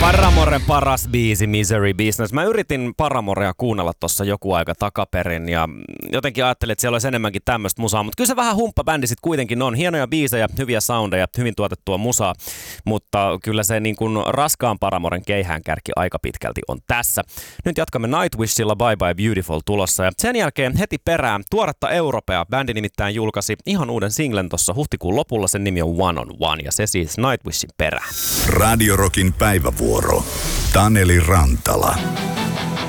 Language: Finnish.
Paramoren paras biisi, Misery Business. Mä yritin Paramorea kuunnella tuossa joku aika takaperin ja jotenkin ajattelin, että siellä olisi enemmänkin tämmöistä musaa, mutta kyllä se vähän humppabändi sit kuitenkin on. Hienoja biisejä, hyviä soundeja, hyvin tuotettua musaa, mutta kyllä se niin kuin raskaan Paramoren keihäänkärki aika pitkälti on tässä. Nyt jatkamme Nightwishilla Bye Bye Beautiful tulossa ja sen jälkeen heti perään tuoretta Europea. Bändi nimittäin julkaisi ihan uuden singlen tuossa huhtikuun lopulla, sen nimi on One on One ja se siis Nightwishin perään. Radio Rockin päivävuoro. Taneli Rantala.